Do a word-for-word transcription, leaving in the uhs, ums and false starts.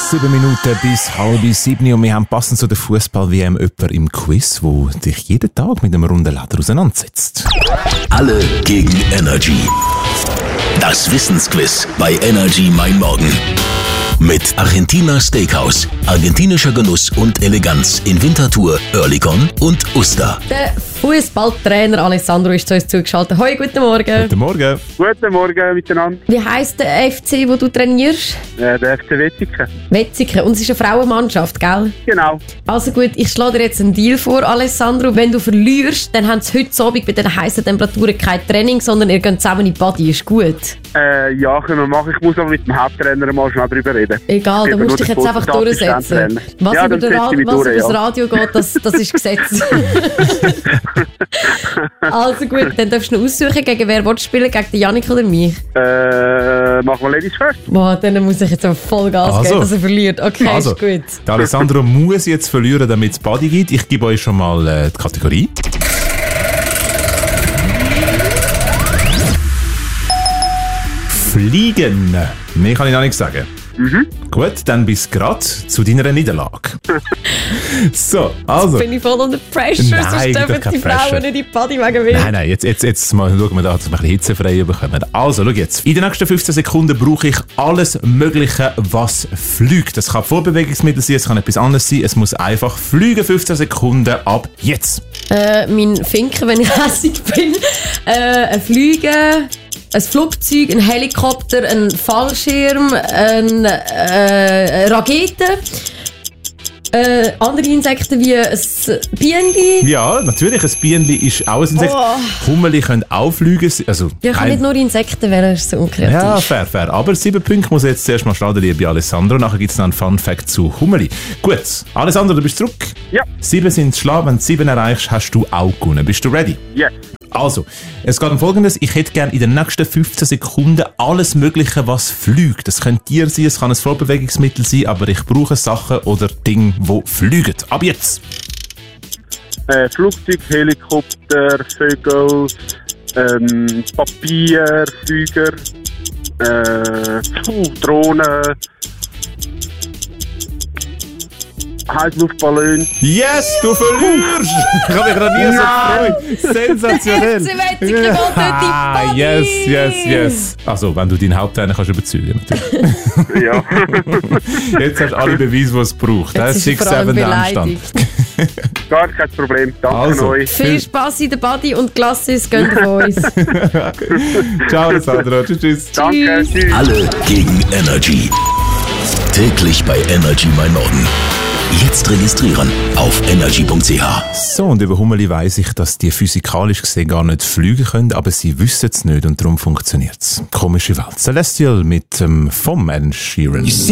Sieben Minuten bis halb sieben und wir haben passend zu der Fußball-W M jemanden im Quiz, wo dich jeden Tag mit einem runden Leder auseinandersetzt. Alle gegen Energy. Das Wissensquiz bei Energy Mein Morgen. Mit Argentina Steakhouse, argentinischer Genuss und Eleganz in Winterthur, Oerlikon und Uster. Der Fußballtrainer Alessandro ist zu uns zugeschaltet. Hoi, guten Morgen. Guten Morgen. Guten Morgen miteinander. Wie heisst der F C, wo du trainierst? Äh, der F C Wetzikon. Wetzikon. Und es ist eine Frauenmannschaft, gell? Genau. Also gut, ich schlage dir jetzt einen Deal vor, Alessandro. Wenn du verlierst, dann haben sie heute Abend bei den heißen Temperaturen kein Training, sondern ihr geht zusammen in die Body. Ist gut? Äh, ja, können wir machen. Ich muss aber mit dem Haupttrainer mal schnell drüber reden. Egal, da musst du dich jetzt einfach durchsetzen. Was ja, über das Ra- durch, ja. Radio geht, das, das ist Gesetz. Also gut, dann darfst du noch aussuchen, gegen wer willst du spielen, gegen den Yannick oder mich? Äh, machen wir Ladies first. Boah, dann muss ich jetzt auch voll Gas Also. geben, dass er verliert. Okay, Also, ist gut. der Alessandro muss jetzt verlieren, damit es Body gibt. Ich gebe euch schon mal äh, die Kategorie. Fliegen. Mehr kann ich noch nicht sagen. Mhm. Gut, dann bis grad zu deiner Niederlage. So, also. Bin ich voll unter Pressure, Nein, sonst doch dürfen kein die Frauen Pressure. nicht in die Party wegen mir. Nein, nein, jetzt, jetzt, jetzt mal schauen wir da, dass wir ein bisschen hitzefrei bekommen. Also, schau jetzt. In den nächsten fünfzehn Sekunden brauche ich alles Mögliche, was fliegt. Das kann Vorbewegungsmittel sein, es kann etwas anderes sein. Es muss einfach fliegen. fünfzehn Sekunden ab jetzt. Äh, mein Finken, wenn ich hässig bin. Äh, ein Flüge, ein Flugzeug, ein Helikopter, ein Fallschirm, ein, äh, eine Rakete. Äh, andere Insekten wie ein Bienenli. Ja, natürlich, ein Bienenli ist auch ein Insekt. Oh. Hummeli können auch fliegen. Also, Ja, ich kann kein- nicht nur Insekten wählen, das ist so unkreativ. Ja, fair, fair. Aber sieben Punkte muss jetzt zuerst mal schnell der liebe Alessandro. Nachher gibt es noch einen Fun-Fact zu Hummeli. Gut, Alessandro, du bist zurück. Ja. Sieben sind zu schlagen. Wenn du sieben erreichst, hast du auch gewonnen. Bist du ready? Yes. Also, es geht um Folgendes. Ich hätte gerne in den nächsten fünfzehn Sekunden alles Mögliche, was fliegt. Das kann Tier sein, es kann ein Vorbewegungsmittel sein, aber ich brauche Sachen oder Dinge, die fliegen. Ab jetzt! Äh, Flugzeug, Helikopter, Vögel, ähm, Papier, Flüger, äh, puh, Drohnen, Heißluftballon. Yes, du verlierst! Ich habe mich gerade nie so gefreut. Sensationell! Der F C Wetzikon will dort in die Ah, Party. yes, yes, yes. Also, wenn du deinen Haupttrainer kannst überzeugen, natürlich. Ja. Jetzt hast du alle Beweise, die es braucht. Jetzt Das ist er sechs vor allem sieben der Anstand. beleidigt. Gar kein Problem. Danke Also. euch. Viel Spass in der Body und Glasses gehen von uns. Ciao, Alessandro. Tschüss, tschüss. Danke. Tschüss. Alle gegen Energy. Täglich bei Energy Mein Morgen. Jetzt registrieren auf energy punkt c h. So, und über Hummeli weiss ich, dass die physikalisch gesehen gar nicht fliegen können, aber sie wissen es nicht und darum funktioniert es. Komische Welt. Celestial mit ähm, vom Alan Sheeran.